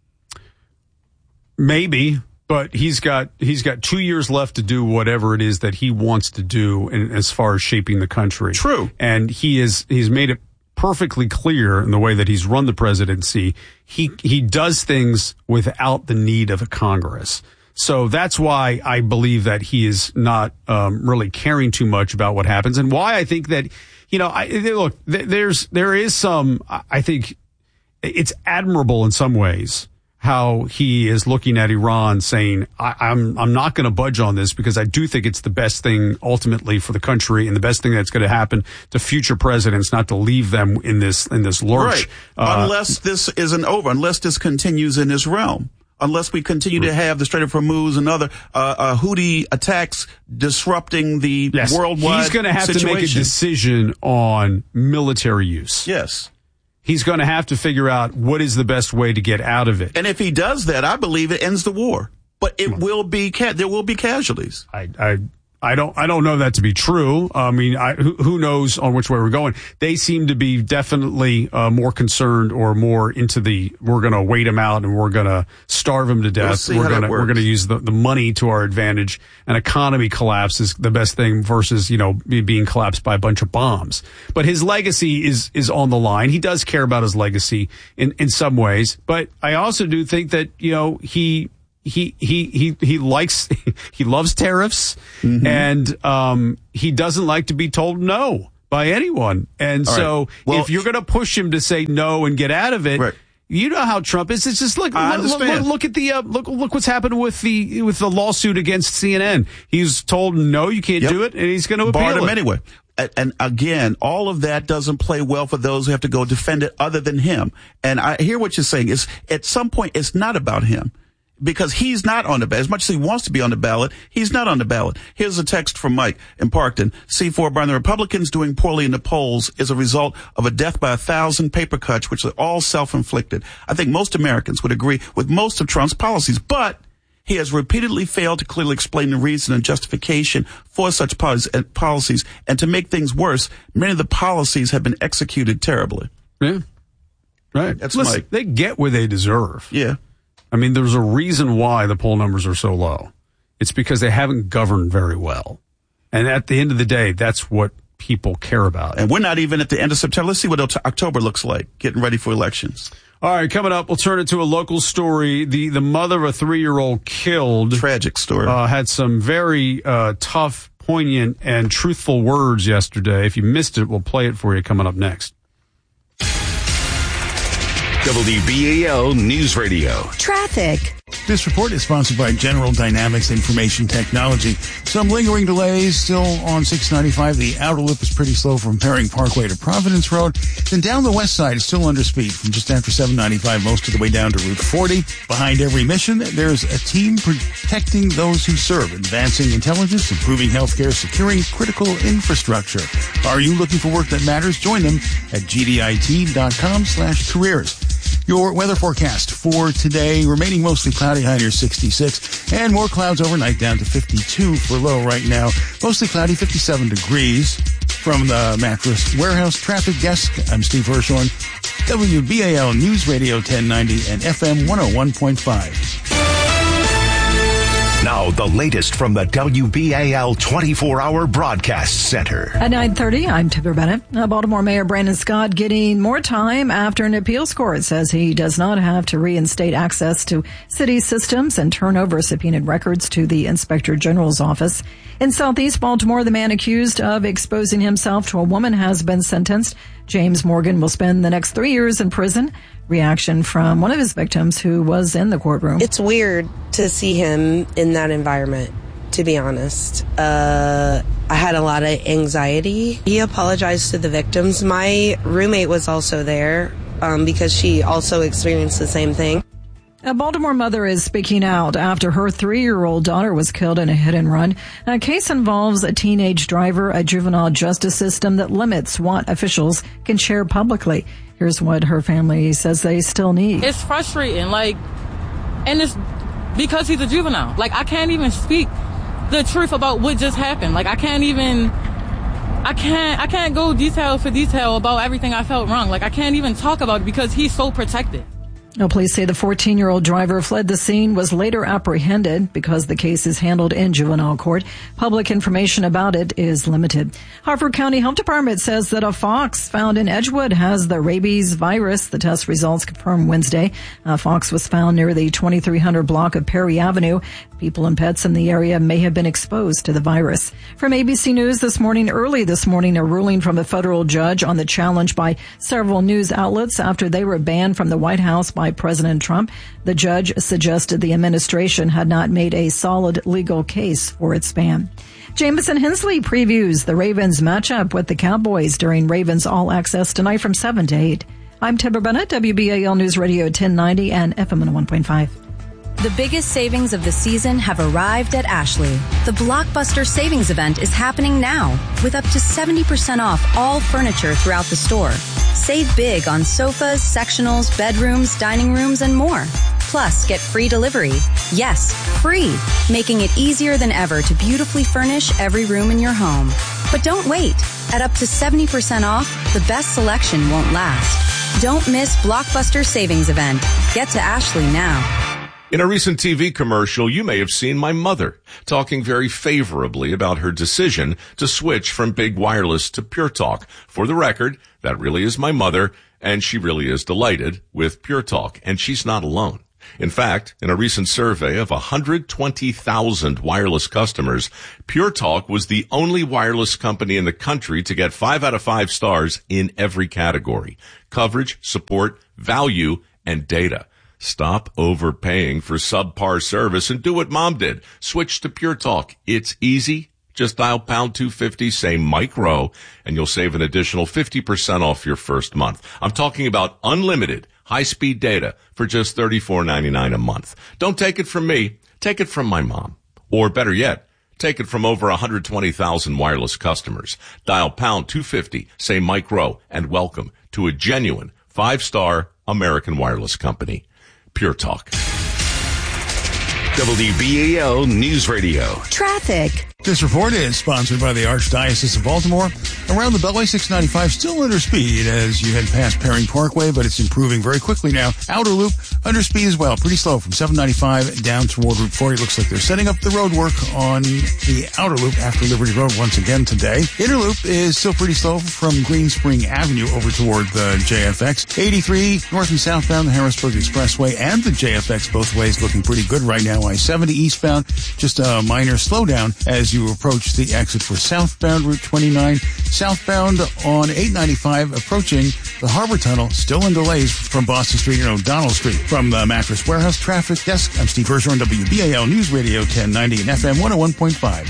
Maybe, but he's got he's got two years left to do whatever it is that he wants to do in, as far as shaping the country. True. And he is he's made it perfectly clear in the way that he's run the presidency. He he does things without the need of a Congress. So that's why I believe that he is not um, really caring too much about what happens, and why I think that, you know, I, look, there's there is some, I think it's admirable in some ways how he is looking at Iran saying, I, I'm I'm not going to budge on this because I do think it's the best thing ultimately for the country and the best thing that's going to happen to future presidents, not to leave them in this in this lurch. Right. Uh, unless this isn't over, unless this continues in this realm. unless we continue to have the Strait of Hormuz and other uh, uh, Houthi attacks disrupting the yes. worldwide He's going to have situation. to make a decision on military use. Yes. He's going to have to figure out what is the best way to get out of it. And if he does that, I believe it ends the war. But it will be ca- there will be casualties. I, I I don't I don't know that to be true. I mean, I, who, who knows on which way we're going? They seem to be definitely uh, more concerned or more into the we're going to wait him out and we're going to starve him to death. We'll we're going to we're going to use the, the money to our advantage. An economy collapse is the best thing versus, you know, being collapsed by a bunch of bombs. But his legacy is is on the line. He does care about his legacy in in some ways. But I also do think that, you know, he. He, he, he, he likes, he loves tariffs mm-hmm. and, um, he doesn't like to be told no by anyone. And All so right. well, if you're going to push him to say no and get out of it, right. you know how Trump is. It's just look, I look, look, look at the, uh, look, look what's happened with the, with the lawsuit against C N N. He's told no, you can't yep. do it. And he's going to appeal Barred him it. anyway. And again, all of that doesn't play well for those who have to go defend it other than him. And I hear what you're saying is at some point, it's not about him. Because he's not on the ballot. As much as he wants to be on the ballot, he's not on the ballot. Here's a text from Mike in Parkton. C four, Brian, the Republicans doing poorly in the polls is a result of a death by a thousand paper cuts, which are all self-inflicted. I think most Americans would agree with most of Trump's policies, but he has repeatedly failed to clearly explain the reason and justification for such policies. And to make things worse, many of the policies have been executed terribly. Yeah. Right. That's Listen, Mike. They get what they deserve. Yeah. I mean, there's a reason why the poll numbers are so low. It's because they haven't governed very well. And at the end of the day, that's what people care about. And we're not even at the end of September. Let's see what October looks like, getting ready for elections. All right, coming up, we'll turn it to a local story. The the mother of a three-year-old killed. Tragic story. Uh, had some very uh, tough, poignant, and truthful words yesterday. If you missed it, we'll play it for you coming up next. W B A L News Radio. Traffic. This report is sponsored by General Dynamics Information Technology. Some lingering delays still on six ninety-five. The outer loop is pretty slow from Herring Parkway to Providence Road. Then down the west side is still under speed from just after seven ninety-five, most of the way down to Route forty. Behind every mission, there's a team protecting those who serve, advancing intelligence, improving healthcare, securing critical infrastructure. Are you looking for work that matters? Join them at G D I T dot com slash careers. Your weather forecast for today, remaining mostly cloudy, high near sixty-six, and more clouds overnight down to fifty-two for low right now. Mostly cloudy, fifty-seven degrees. From the Mattress Warehouse Traffic Desk, I'm Steve Hirshhorn, W B A L News Radio ten ninety and F M one oh one point five. Now, the latest from the W B A L twenty-four hour Broadcast Center. At nine thirty, I'm Tipper Bennett. Uh, Baltimore Mayor Brandon Scott getting more time after an appeals court says he does not have to reinstate access to city systems and turn over subpoenaed records to the Inspector General's office. In Southeast Baltimore, the man accused of exposing himself to a woman has been sentenced. James Morgan will spend the next three years in prison. Reaction from one of his victims who was in the courtroom. It's weird to see him in that environment, to be honest. Uh, I had a lot of anxiety. He apologized to the victims. My roommate was also there um, because she also experienced the same thing. A Baltimore mother is speaking out after her three-year-old daughter was killed in a hit-and-run. A case involves a teenage driver, a juvenile justice system that limits what officials can share publicly. Here's what her family says they still need. It's frustrating, like, and it's because he's a juvenile. Like, I can't even speak the truth about what just happened. Like, I can't even, I can't, I can't go detail for detail about everything I felt wrong. Like, I can't even talk about it because he's so protected. Now, police say the fourteen-year-old driver fled the scene, was later apprehended because the case is handled in juvenile court. Public information about it is limited. Harford County Health Department says that a fox found in Edgewood has the rabies virus. The test results confirmed Wednesday. A fox was found near the twenty-three hundred block of Perry Avenue. People and pets in the area may have been exposed to the virus. From A B C News this morning, early this morning, a ruling from a federal judge on the challenge by several news outlets after they were banned from the White House by President Trump. The judge suggested the administration had not made a solid legal case for its ban. Jamison Hensley previews the Ravens matchup with the Cowboys during Ravens All Access tonight from seven to eight. I'm Tipper Bennett, W B A L News Radio ten ninety and F M one oh one point five. The biggest savings of the season have arrived at Ashley. The Blockbuster Savings Event is happening now with up to seventy percent off all furniture throughout the store. Save big on sofas, sectionals, bedrooms, dining rooms, and more. Plus, get free delivery. Yes, free, making it easier than ever to beautifully furnish every room in your home. But don't wait. At up to seventy percent off, the best selection won't last. Don't miss Blockbuster Savings Event. Get to Ashley now. In a recent T V commercial, you may have seen my mother talking very favorably about her decision to switch from big wireless to Pure Talk. For the record, that really is my mother, and she really is delighted with Pure Talk, and she's not alone. In fact, in a recent survey of one hundred twenty thousand wireless customers, Pure Talk was the only wireless company in the country to get five out of five stars in every category: coverage, support, value, and data. Stop overpaying for subpar service and do what Mom did. Switch to Pure Talk. It's easy. Just dial pound two fifty, say Mike Rowe, and you'll save an additional fifty percent off your first month. I'm talking about unlimited high-speed data for just thirty-four ninety-nine a month. Don't take it from me. Take it from my mom. Or better yet, take it from over one hundred twenty thousand wireless customers. Dial pound two fifty, say Mike Rowe, and welcome to a genuine five-star American wireless company. Pure Talk. W B A L News Radio. Traffic. This report is sponsored by the Archdiocese of Baltimore. Around the Beltway, six ninety-five still under speed as you head past Perring Parkway, but it's improving very quickly now. Outer Loop under speed as well, pretty slow from seven ninety-five down toward Route forty. Looks like they're setting up the road work on the Outer Loop after Liberty Road once again today. Inner Loop is still pretty slow from Green Spring Avenue over toward the J F X. eighty-three north and southbound, the Harrisburg Expressway and the J F X both ways looking pretty good right now. I seventy eastbound, just a minor slowdown as you approach the exit for southbound Route twenty-nine. Southbound on eight ninety-five approaching the Harbor Tunnel, still in delays from Boston Street and O'Donnell Street. From the Mattress Warehouse Traffic Desk, I'm Steve Hersher on W B A L News Radio ten ninety and F M one oh one point five.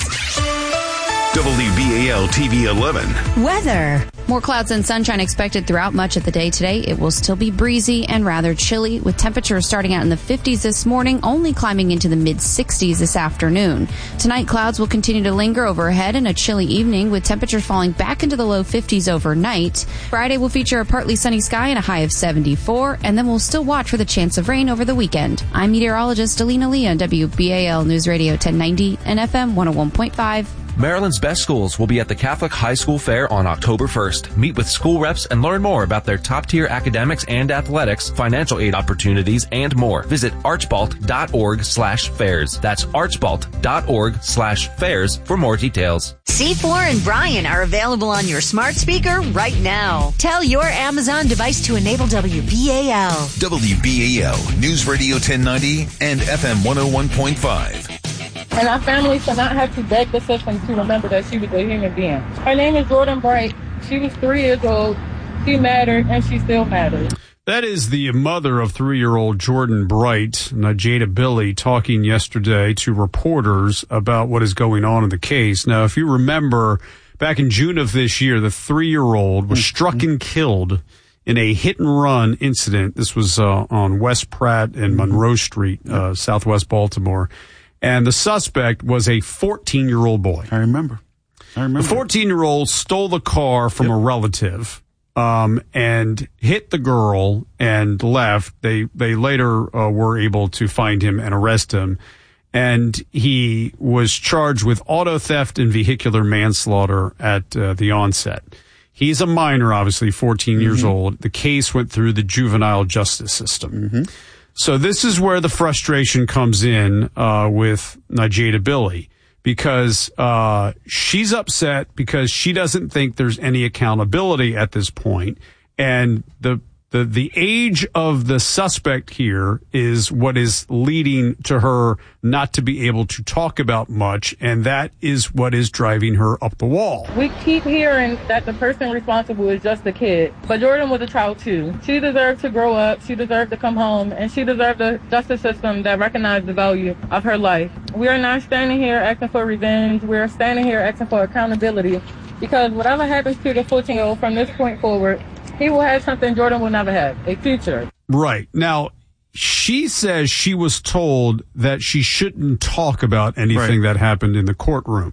W B A L T V eleven. Weather. More clouds and sunshine expected throughout much of the day today. It will still be breezy and rather chilly, with temperatures starting out in the fifties this morning, only climbing into the mid sixties this afternoon. Tonight, clouds will continue to linger overhead and a chilly evening, with temperatures falling back into the low fifties overnight. Friday will feature a partly sunny sky and a high of seventy-four, and then we'll still watch for the chance of rain over the weekend. I'm meteorologist Alina Lee on W B A L News Radio ten ninety and F M one oh one point five. Maryland's best schools will be at the Catholic High School Fair on October first. Meet with school reps and learn more about their top-tier academics and athletics, financial aid opportunities, and more. Visit archbalt.org slash fairs. That's archbalt.org slash fairs for more details. C four and Brian are available on your smart speaker right now. Tell your Amazon device to enable W B A L. W B A L News Radio ten ninety and F M one oh one point five. And our family should not have to beg the system to remember that she was a human being. Her name is Jordan Bright. She was three years old. She mattered, and she still matters. That is the mother of three-year-old Jordan Bright, Najada Billy, talking yesterday to reporters about what is going on in the case. Now, if you remember, back in June of this year, the three-year-old was struck and killed in a hit-and-run incident. This was uh, on West Pratt and Monroe Street, uh, southwest Baltimore. And the suspect was a fourteen-year-old boy. I remember. I remember. The fourteen-year-old stole the car from yep. a relative um, and hit the girl and left. They they later uh, were able to find him and arrest him. And he was charged with auto theft and vehicular manslaughter at uh, the onset. He's a minor, obviously, fourteen mm-hmm. years old. The case went through the juvenile justice system. Mm-hmm. So this is where the frustration comes in uh, with Najada Billy, because uh, she's upset because she doesn't think there's any accountability at this point. And the the the age of the suspect here is what is leading to her not to be able to talk about much, and that is what is driving her up the wall. We keep hearing that the person responsible is just a kid, but Jordan was a child too. She deserved to grow up, she deserved to come home, and she deserved a justice system that recognized the value of her life. We are not standing here asking for revenge, we are standing here asking for accountability, because whatever happens to the fourteen-year-old from this point forward, he will have something Jordan will never have, a future. Right. Now, she says she was told that she shouldn't talk about anything Right. that happened in the courtroom.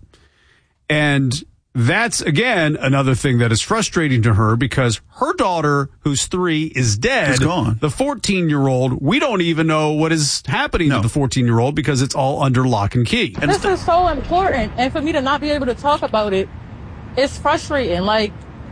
And that's, again, another thing that is frustrating to her because her daughter, who's three, is dead. Is gone. The fourteen-year-old, we don't even know what is happening to the fourteen-year-old because it's all under lock and key. This is so important, and for me to not be able to talk about it, it's frustrating. Like,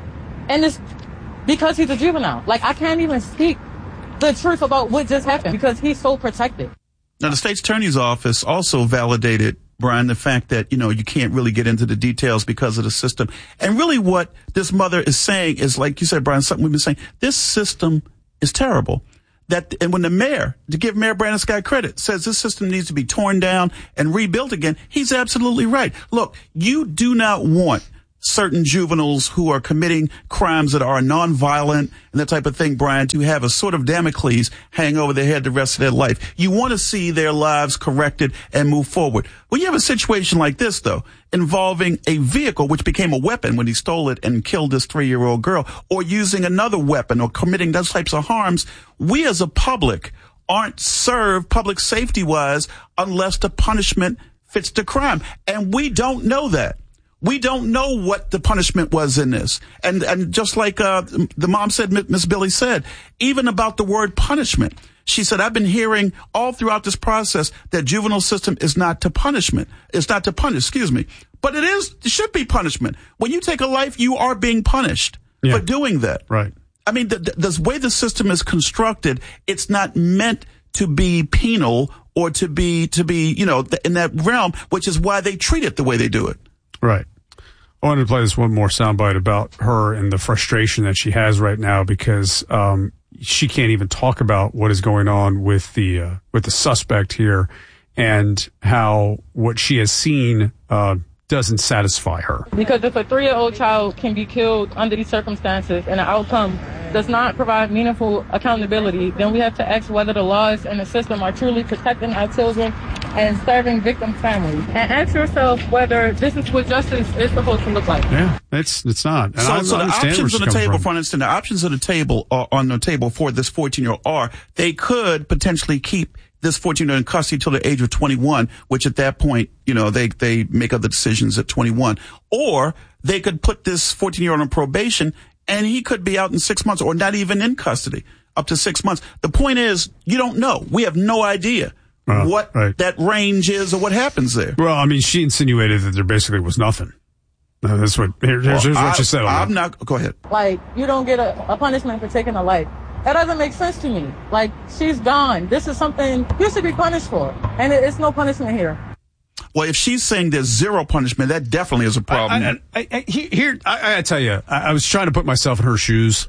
and it's because he's a juvenile. Like, I can't even speak the truth about what just happened because he's so protected. Now, the state's attorney's office also validated, Brian, the fact that, you know, you can't really get into the details because of the system. And really what this mother is saying is, like you said, Brian, something we've been saying, this system is terrible. That, and when the mayor, to give Mayor Brandon Scott credit, says this system needs to be torn down and rebuilt again, he's absolutely right. Look, you do not want certain juveniles who are committing crimes that are nonviolent and that type of thing, Brian, to have a sort of Damocles hang over their head the rest of their life. You want to see their lives corrected and move forward. When you have a situation like this, though, involving a vehicle which became a weapon when he stole it and killed this three-year-old girl, or using another weapon or committing those types of harms, we as a public aren't served public safety-wise unless the punishment fits the crime. And we don't know that. We don't know what the punishment was in this. And and just like uh, the mom said, Miss Billy said, even about the word punishment, she said, I've been hearing all throughout this process that juvenile system is not to punishment. It's not to punish, excuse me. But it is, it should be punishment. When you take a life, you are being punished Yeah. for doing that. Right. I mean, the, the, the way the system is constructed, it's not meant to be penal or to be, to be, you know, in that realm, which is why they treat it the way they do it. Right. I wanted to play this one more soundbite about her and the frustration that she has right now because um, she can't even talk about what is going on with the uh, with the suspect here and how what she has seen uh, doesn't satisfy her. Because if a three-year-old child can be killed under these circumstances and the outcome does not provide meaningful accountability, then we have to ask whether the laws and the system are truly protecting our children and serving victim families. And ask yourself whether this is what justice is supposed to look like. Yeah, it's it's not. And I So, so the understand where options she's on the coming table, from. for instance, the options on the table are on the table for this fourteen-year-old are they could potentially keep this fourteen-year-old in custody till the age of twenty-one, which at that point, you know, they they make other decisions at twenty-one, or they could put this fourteen-year-old on probation and he could be out in six months, or not even in custody, up to six months. The point is, you don't know. We have no idea Uh, what right. that range is or what happens there. Well, I mean, she insinuated that there basically was nothing. Uh, that's what. Here, here's, here's Well, what I, she said. On I'm that. not. Go ahead. Like, you don't get a, a punishment for taking a life. That doesn't make sense to me. Like, she's gone. This is something you should be punished for. And it, it's no punishment here. Well, if she's saying there's zero punishment, that definitely is a problem. I, I, I, I, here, I, I tell you, I, I was trying to put myself in her shoes,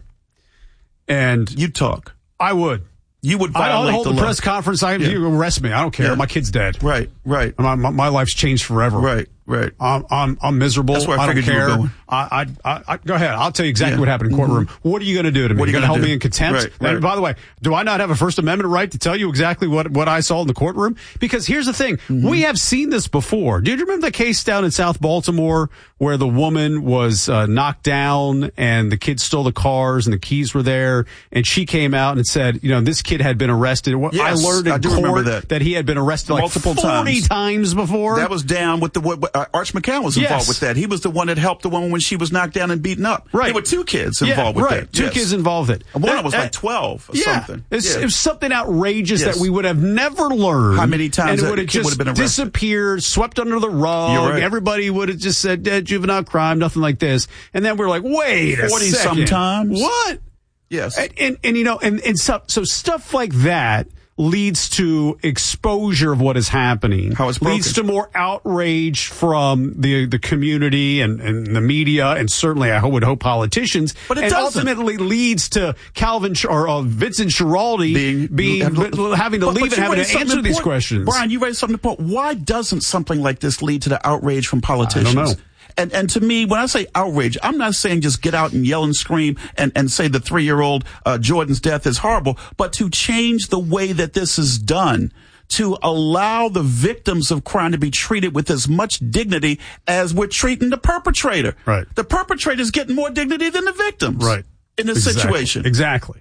and you talk. I would. You would I'll violate hold the the law. press conference. I Yeah. you arrest me. I don't care. Yeah. My kid's dead. Right, right. My, my, my life's changed forever. Right, right. I'm I'm, I'm miserable. That's where I I don't figured you were care. going. I, I, I, I go ahead. I'll tell you exactly Yeah. what happened in courtroom. Mm-hmm. What are you going to do to me? What are you going to gonna hold do? me in contempt? Right, And right. by the way, do I not have a First Amendment right to tell you exactly what, what I saw in the courtroom? Because here's the thing. Mm-hmm. We have seen this before. Do you remember the case down in South Baltimore where the woman was uh, knocked down and the kids stole the cars and the keys were there, and she came out and said, you know, this kid had been arrested. What I Yes, learned in I do remember court that. he had been arrested like Multiple forty times. times before. That was down with the what, uh, Arch McCown was involved Yes. with that. He was the one that helped the woman when she was knocked down and beaten up. Right. There were two kids Yeah, involved with right. that. Two Yes. kids involved in it. One That- was that- like twelve or yeah. something. It's, Yeah. It was something outrageous Yes. that we would have never learned. How many times and it that would have kid would just have been arrested. disappeared, swept under the rug. You're right. Everybody would have just said eh, juvenile crime, nothing like this. And then we're like, wait a forty second. sometimes. What? Yes. And, and, and you know, and, and stuff, so stuff like that leads to exposure of what is happening. How it's broken. Leads to more outrage from the the community and, and the media, and certainly I would hope politicians. But it and doesn't. ultimately leads to Calvin Sch- or uh, Vincent Schiraldi being, being having to But- leave but and you having raised to something answer these important. questions. Brian, you raised something important. Why doesn't something like this lead to the outrage from politicians? I don't know. And and to me, when I say outrage, I'm not saying just get out and yell and scream and, and say the three-year-old uh, Jordan's death is horrible, but to change the way that this is done, to allow the victims of crime to be treated with as much dignity as we're treating the perpetrator. Right. The perpetrator's getting more dignity than the victims. Right. In this Exactly. situation. Exactly.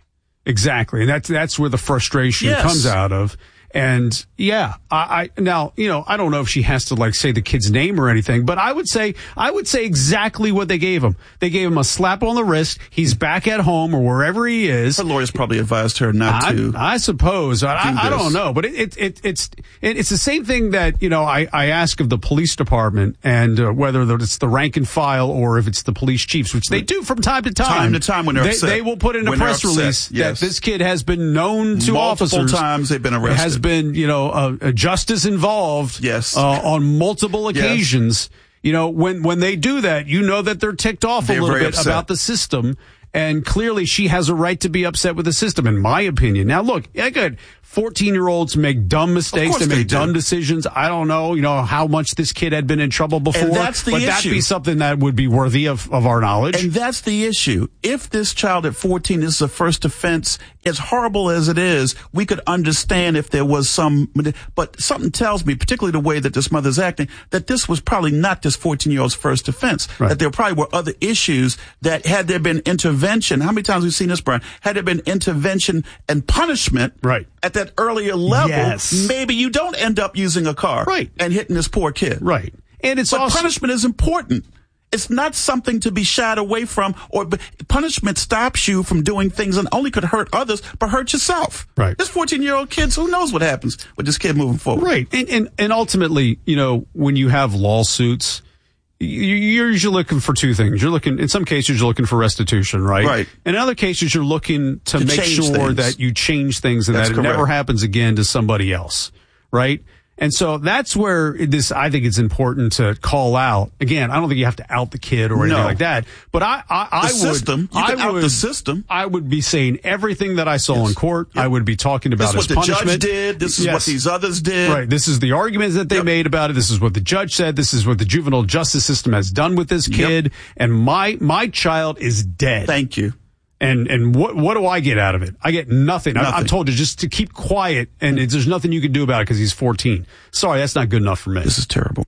Exactly. And that's, that's where the frustration Yes. comes out of. And yeah, I, I, now, you know, I don't know if she has to like say the kid's name or anything, but I would say, I would say exactly what they gave him. They gave him a slap on the wrist. He's back at home or wherever he is. Her lawyers probably advised her not I, to. I suppose. I, do I, I this. don't know, but it, it, it, it's, it, it's the same thing that, you know, I, I ask of the police department and uh, whether it's the rank and file or if it's the police chiefs, which they do from time to time. Time to time when they're they, upset. They will put in a When they're press upset, release yes. that this kid has been known to Multiple officers. times they've been arrested. Has been, you know, uh, uh, justice involved. Yes. Uh, on multiple Yes. occasions. You know, when, when they do that, you know that they're ticked off They're a little very bit upset. about the system. And clearly she has a right to be upset with the system, in my opinion. Now, look, yeah, good. fourteen-year-olds make dumb mistakes. course They make they do. dumb decisions. I don't know, you know, how much this kid had been in trouble before. And that's the but that'd issue. be something that would be worthy of, of our knowledge. And that's the issue. If this child at fourteen is a first offense, as horrible as it is, we could understand if there was some, but something tells me, particularly the way that this mother's acting, that this was probably not this fourteen-year-old's first offense. Right. That there probably were other issues that had there been intervention, how many times we've seen this, Brian, had there been intervention and punishment right. at that earlier level, Yes. maybe you don't end up using a car Right. and hitting this poor kid. Right. And it's But also punishment is important. It's not something to be shied away from, or b- punishment stops you from doing things and only could hurt others, but hurt yourself. Right. This fourteen-year-old kids, who knows what happens with this kid moving forward? Right. And, and, and ultimately, you know, when you have lawsuits, you- you're usually looking for two things. You're looking, in some cases, you're looking for restitution, right? Right. In other cases, you're looking to, To make change sure things. that you change things and That's that it correct. never happens again to somebody else, right? And so that's where this, I think it's important to call out. Again, I don't think you have to out the kid or anything No. like that. But I, I, I The would, system. You I can out would, the system. I would be saying everything that I saw Yes. in court. Yep. I would be talking This about is what his the punishment. judge did. This is Yes. what these others did. Right. This is the arguments that they Yep. made about it. This is what the judge said. This is what the juvenile justice system has done with this kid. Yep. And my, my child is dead. Thank you. And, and what, what do I get out of it? I get nothing. I, Nothing. I'm told you just to keep quiet and it's, there's nothing you can do about it because he's fourteen. Sorry, that's not good enough for me. This is terrible.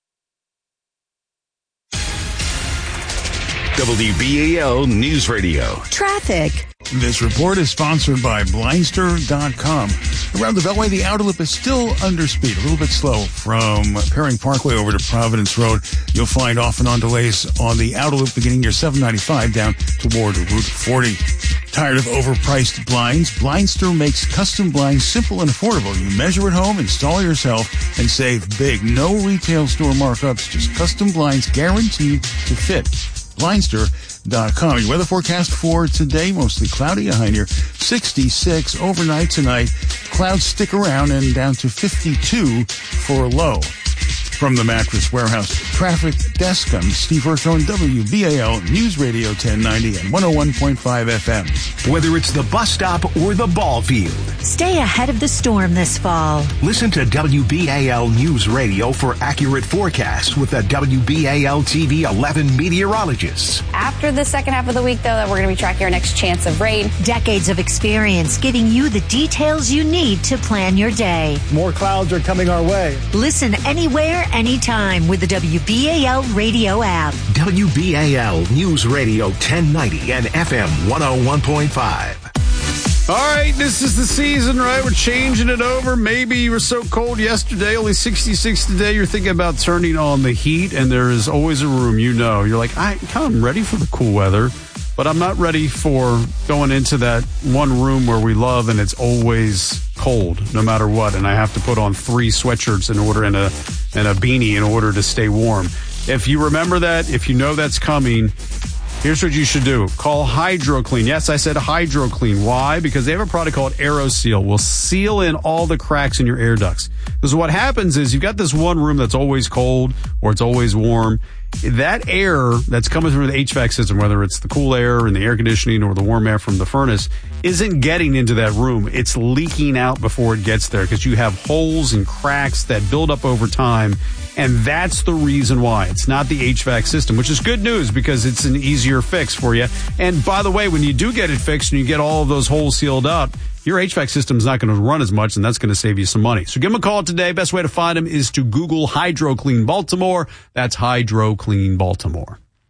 W B A L News Radio. Traffic. This report is sponsored by Blindster dot com. Around the Beltway, the outer loop is still under speed, a little bit slow from Perring Parkway over to Providence Road. You'll find off and on delays on the outer loop beginning near seven ninety-five down toward Route forty. Tired of overpriced blinds? Blindster makes custom blinds simple and affordable. You measure at home, install yourself, and save big. No retail store markups, just custom blinds guaranteed to fit. Blindster dot com. Your weather forecast for today, mostly cloudy, a high near sixty-six. Overnight tonight, clouds stick around and down to fifty-two for a low. From the Mattress Warehouse Traffic Desk, I'm Steve Hirsch, W B A L News Radio ten ninety and one oh one point five F M. Whether it's the bus stop or the ball field, Stay ahead of the storm this fall. listen to W B A L News Radio for accurate forecasts with the W B A L T V eleven meteorologists. After the second half of the week, though, that we're going to be tracking our next chance of rain. Decades of experience giving you the details you need to plan your day. More clouds are coming our way. Listen anywhere, anytime with the W B A L radio app. W B A L News Radio ten ninety and F M one oh one point five. All right, this is the season, right? We're changing it over. Maybe you were so cold yesterday, only sixty-six today. You're thinking about turning on the heat, and there is always a room, you know. You're like, I kind of ready for the cool weather, but I'm not ready for going into that one room where we love and it's always cold, no matter what. And I have to put on three sweatshirts in order and a and a beanie in order to stay warm. If you remember that, if you know that's coming, here's what you should do. Call HydroClean. Yes, I said HydroClean. Why? Because they have a product called AeroSeal. Will seal in all the cracks in your air ducts. Because what happens is you've got this one room that's always cold or it's always warm. That air that's coming through the H V A C system, whether it's the cool air and the air conditioning or the warm air from the furnace, isn't getting into that room. It's leaking out before it gets there because you have holes and cracks that build up over time. And that's the reason why. It's not the H V A C system, which is good news because it's an easier fix for you. And by the way, when you do get it fixed and you get all of those holes sealed up, your H V A C system is not going to run as much, and that's going to save you some money. So give them a call today. Best way to find them is to Google HydroClean Baltimore. That's HydroClean Baltimore.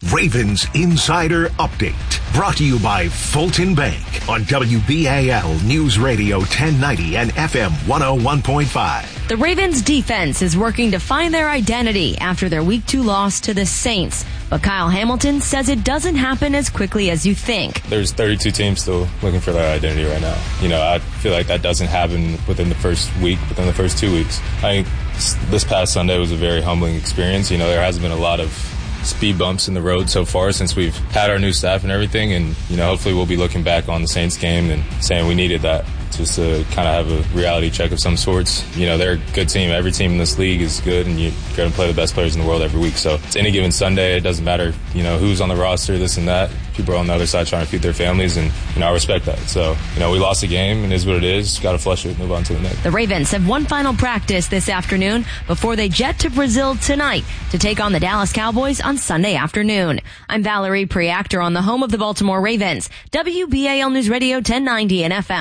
Ravens Insider Update, brought to you by Fulton Bank on W B A L News Radio ten ninety and F M one oh one point five. The Ravens defense is working to find their identity after their week two loss to the Saints. But Kyle Hamilton says it doesn't happen as quickly as you think. There's thirty-two teams still looking for their identity right now. You know, I feel like that doesn't happen within the first week, within the first two weeks. I think this past Sunday was a very humbling experience. You know, there hasn't been a lot of speed bumps in the road so far since we've had our new staff and everything. And, you know, hopefully we'll be looking back on the Saints game and saying we needed that just to kind of have a reality check of some sorts. You know, they're a good team. Every team in this league is good, and you're going to play the best players in the world every week. So it's any given Sunday. It doesn't matter, you know, who's on the roster, this and that. People are on the other side trying to feed their families, and, you know, I respect that. So, you know, we lost the game, and it is what it is. Got to flush it, move on to the next. The Ravens have one final practice this afternoon before they jet to Brazil tonight to take on the Dallas Cowboys on Sunday afternoon. I'm Valerie Preactor on the home of the Baltimore Ravens, W B A L News Radio ten ninety and F M